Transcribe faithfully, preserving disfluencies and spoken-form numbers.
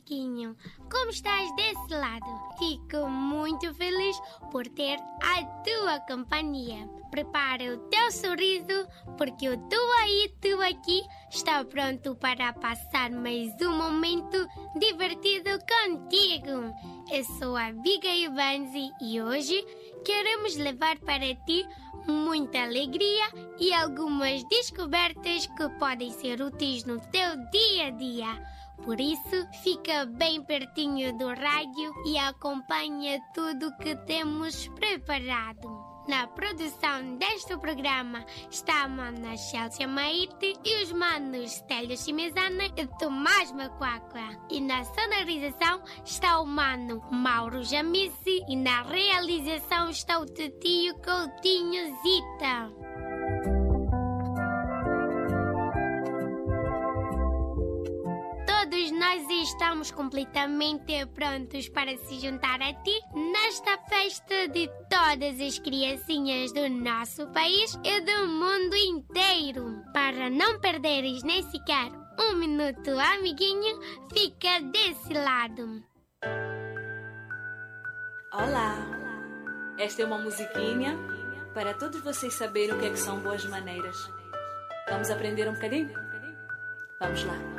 amiguinho. Como estás desse lado? Fico muito feliz por ter a tua companhia. Prepara o teu sorriso, porque o tu aí, tu aqui, está pronto para passar mais um momento divertido contigo. Eu sou a Abigail Banzi e hoje queremos levar para ti muita alegria e algumas descobertas que podem ser úteis no teu dia a dia. Por isso, fica bem pertinho do rádio e acompanha tudo que temos preparado. Na produção deste programa está a mana Chelsea Maite e os manos Stélio Chimezana e Tomás Macuacua. E na sonorização está o mano Mauro Jamice e na realização está o titio Coutinho Zita. Todos nós estamos completamente prontos para se juntar a ti nesta festa de todas as criancinhas do nosso país e do mundo inteiro. Para não perderes nem sequer um minuto, amiguinho, fica desse lado. Olá! Esta é uma musiquinha para todos vocês saberem o que é que são boas maneiras. Vamos aprender um bocadinho? Vamos lá!